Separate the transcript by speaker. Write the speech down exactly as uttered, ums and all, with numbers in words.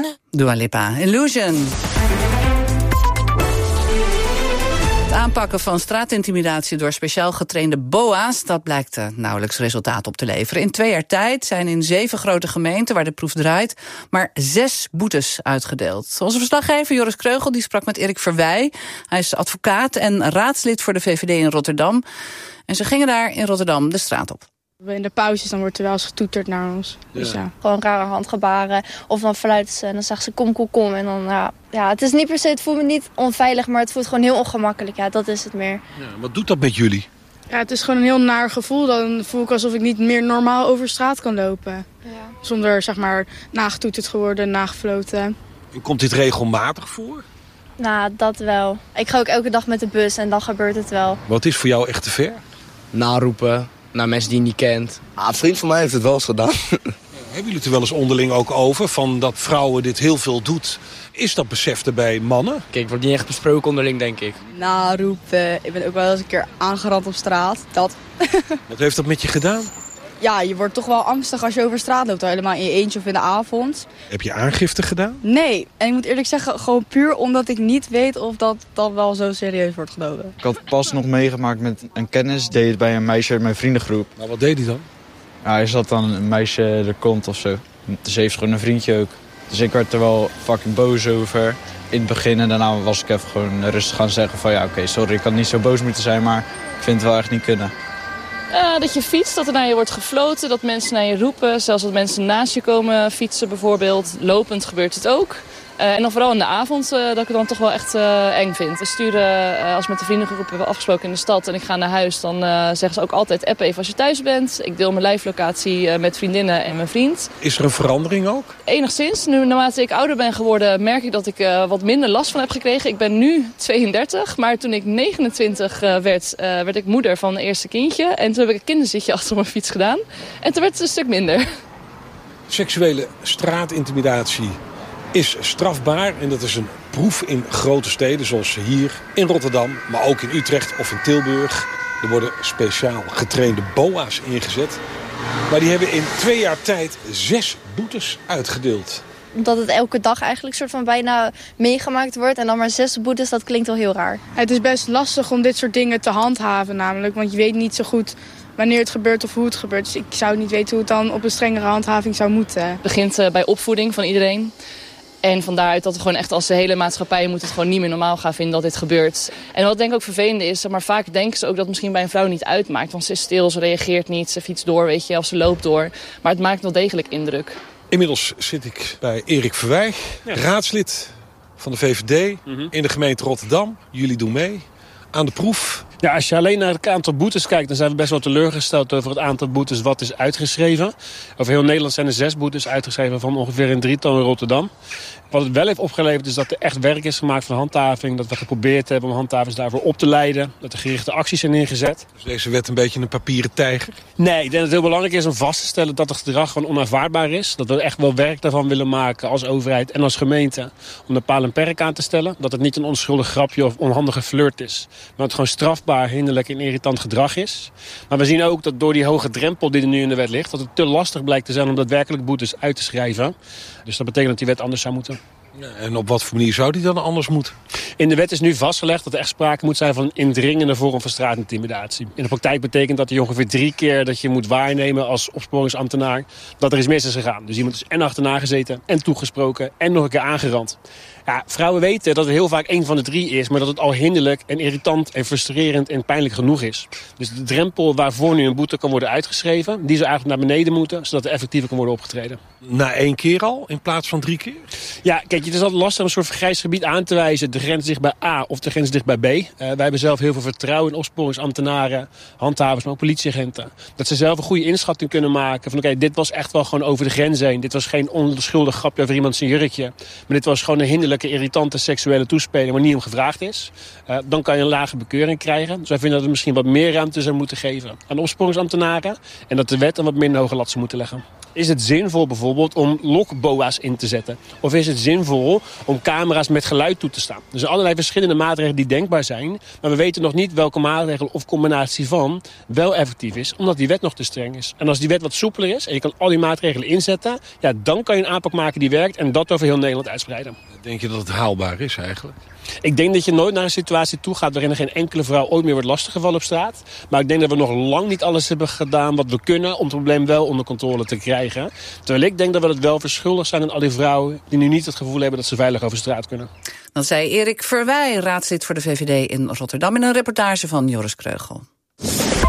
Speaker 1: één. Dua Lipa, Illusion. Het aanpakken van straatintimidatie door speciaal getrainde B O A's... dat blijkt uh, nauwelijks resultaat op te leveren. In twee jaar tijd zijn in zeven grote gemeenten waar de proef draait... maar zes boetes uitgedeeld. Onze verslaggever Joris Kreugel die sprak met Erik Verwij. Hij is advocaat en raadslid voor de V V D in Rotterdam. En ze gingen daar in Rotterdam de straat op.
Speaker 2: In de pauzes dan wordt er wel eens getoeterd naar ons. Ja. Dus ja.
Speaker 3: Gewoon rare handgebaren. Of dan fluiten ze en dan zeggen ze kom, kom, kom. En dan, ja, ja, het is niet per se, het voelt me niet onveilig, maar het voelt gewoon heel ongemakkelijk. Ja, dat is het meer.
Speaker 4: Ja, wat doet dat met jullie?
Speaker 2: Ja, het is gewoon een heel naar gevoel. Dan voel ik alsof ik niet meer normaal over straat kan lopen. Ja. Zonder, zeg maar, nagetoeterd geworden, nagefloten.
Speaker 4: En komt dit regelmatig voor?
Speaker 3: Nou, dat wel. Ik ga ook elke dag met de bus en dan gebeurt het wel.
Speaker 4: Wat is voor jou echt te ver?
Speaker 5: Naroepen naar mensen die je niet kent.
Speaker 6: Ah, een vriend van mij heeft het wel eens gedaan.
Speaker 4: Ja, hebben jullie het er wel eens onderling ook over? Van dat vrouwen dit heel veel doet. Is dat besef er bij mannen?
Speaker 5: Kijk, het wordt niet echt besproken onderling, denk ik.
Speaker 7: Naroepen. Ik ben ook wel eens een keer aangerand op straat. Dat.
Speaker 4: Wat heeft dat met je gedaan?
Speaker 7: Ja, je wordt toch wel angstig als je over straat loopt. Helemaal in je eentje of in de avond.
Speaker 4: Heb je aangifte gedaan?
Speaker 7: Nee. En ik moet eerlijk zeggen, gewoon puur omdat ik niet weet of dat, dat wel zo serieus wordt genomen.
Speaker 8: Ik had pas nog meegemaakt met een kennis. Deed het bij een meisje uit mijn vriendengroep.
Speaker 4: Nou, wat deed hij dan?
Speaker 8: Ja, hij zat dan een meisje er kont of zo. Dus heeft gewoon een vriendje ook. Dus ik werd er wel fucking boos over in het begin. En daarna was ik even gewoon rustig gaan zeggen van ja, oké, okay, sorry, ik had niet zo boos moeten zijn, maar ik vind het wel echt niet kunnen.
Speaker 9: Uh, dat je fietst, dat er naar je wordt gefloten, dat mensen naar je roepen. Zelfs dat mensen naast je komen fietsen bijvoorbeeld. Lopend gebeurt het ook. Uh, en dan vooral in de avond, uh, dat ik het dan toch wel echt uh, eng vind. We sturen, uh, als we met de vriendengroep hebben afgesproken in de stad en ik ga naar huis... dan uh, zeggen ze ook altijd app even als je thuis bent. Ik deel mijn lijflocatie uh, met vriendinnen en mijn vriend.
Speaker 4: Is er een verandering ook?
Speaker 9: Enigszins. Nu, naarmate ik ouder ben geworden, merk ik dat ik uh, wat minder last van heb gekregen. Ik ben nu tweeëndertig, maar toen ik negenentwintig uh, werd, uh, werd ik moeder van mijn eerste kindje. En toen heb ik een kinderzitje achter mijn fiets gedaan. En toen werd het een stuk minder.
Speaker 4: Seksuele straatintimidatie is strafbaar en dat is een proef in grote steden zoals hier in Rotterdam, maar ook in Utrecht of in Tilburg. Er worden speciaal getrainde B O A's ingezet, maar die hebben in twee jaar tijd zes boetes uitgedeeld.
Speaker 3: Omdat het elke dag eigenlijk soort van bijna meegemaakt wordt en dan maar zes boetes, dat klinkt wel heel raar.
Speaker 2: Het is best lastig om dit soort dingen te handhaven namelijk, want je weet niet zo goed wanneer het gebeurt of hoe het gebeurt. Dus ik zou niet weten hoe het dan op een strengere handhaving zou moeten.
Speaker 9: Het begint uh, bij opvoeding van iedereen. En van daaruit dat we gewoon echt als de hele maatschappij moet het gewoon niet meer normaal gaan vinden dat dit gebeurt. En wat denk ik ook vervelend is, maar vaak denken ze ook dat het misschien bij een vrouw niet uitmaakt. Want ze is stil, ze reageert niet, ze fietst door, weet je, of ze loopt door. Maar het maakt wel degelijk indruk.
Speaker 4: Inmiddels zit ik bij Erik Verwij, ja. raadslid van de V V D mm-hmm. in de gemeente Rotterdam. Jullie doen mee aan de proef.
Speaker 10: Ja, als je alleen naar het aantal boetes kijkt, dan zijn we best wel teleurgesteld over het aantal boetes wat is uitgeschreven. Over heel Nederland zijn er zes boetes uitgeschreven van ongeveer een drietal in Rotterdam. Wat het wel heeft opgeleverd is dat er echt werk is gemaakt van handhaving. Dat we geprobeerd hebben om handhavers daarvoor op te leiden. Dat er gerichte acties zijn ingezet.
Speaker 4: Dus deze wet een beetje een papieren tijger?
Speaker 10: Nee, ik denk dat het heel belangrijk is om vast te stellen dat het gedrag gewoon onaanvaardbaar is. Dat we echt wel werk daarvan willen maken als overheid en als gemeente. Om er paal en perk aan te stellen. Dat het niet een onschuldig grapje of onhandige flirt is. Maar dat het gewoon strafbaar, hinderlijk en irritant gedrag is. Maar we zien ook dat door die hoge drempel die er nu in de wet ligt, dat het te lastig blijkt te zijn om daadwerkelijk boetes uit te schrijven. Dus dat betekent dat die wet anders zou moeten.
Speaker 4: Ja, en op wat voor manier zou die dan anders moeten?
Speaker 10: In de wet is nu vastgelegd dat er echt sprake moet zijn van een indringende vorm van straatintimidatie. In de praktijk betekent dat je ongeveer drie keer dat je moet waarnemen als opsporingsambtenaar dat er iets mis is gegaan. Dus iemand is en achterna gezeten en toegesproken en nog een keer aangerand. Ja, vrouwen weten dat het heel vaak één van de drie is, maar dat het al hinderlijk en irritant en frustrerend en pijnlijk genoeg is. Dus de drempel waarvoor nu een boete kan worden uitgeschreven, die zou eigenlijk naar beneden moeten, zodat er effectiever kan worden opgetreden.
Speaker 4: Na één keer al, in plaats van drie keer?
Speaker 10: Ja, kijk, het is altijd lastig om een soort grijs gebied aan te wijzen. De grens ligt bij A of de grens ligt bij B. Uh, wij hebben zelf heel veel vertrouwen in opsporingsambtenaren, handhavers, maar ook politieagenten. Dat ze zelf een goede inschatting kunnen maken van oké, okay, dit was echt wel gewoon over de grens heen. Dit was geen onschuldig grapje over iemand zijn jurkje. Maar dit was gewoon een hinderlijke, irritante seksuele toespeling waar niet om gevraagd is. Uh, dan kan je een lage bekeuring krijgen. Dus wij vinden dat we misschien wat meer ruimte zou moeten geven aan opsporingsambtenaren. En dat de wet een wat minder hoge lat zou moeten leggen. Is het zinvol bijvoorbeeld om lokboa's in te zetten? Of is het zinvol om camera's met geluid toe te staan? Er zijn allerlei verschillende maatregelen die denkbaar zijn. Maar we weten nog niet welke maatregel of combinatie van wel effectief is. Omdat die wet nog te streng is. En als die wet wat soepeler is en je kan al die maatregelen inzetten, ja, dan kan je een aanpak maken die werkt en dat over heel Nederland uitspreiden.
Speaker 4: Denk je dat het haalbaar is eigenlijk?
Speaker 10: Ik denk dat je nooit naar een situatie toe gaat waarin er geen enkele vrouw ooit meer wordt lastiggevallen op straat. Maar ik denk dat we nog lang niet alles hebben gedaan wat we kunnen om het probleem wel onder controle te krijgen. Terwijl ik denk dat we het wel verschuldigd zijn aan al die vrouwen die nu niet het gevoel hebben dat ze veilig over straat kunnen.
Speaker 1: Dan zei Erik Verwij, raadslid voor de V V D in Rotterdam, in een reportage van Joris Kreugel.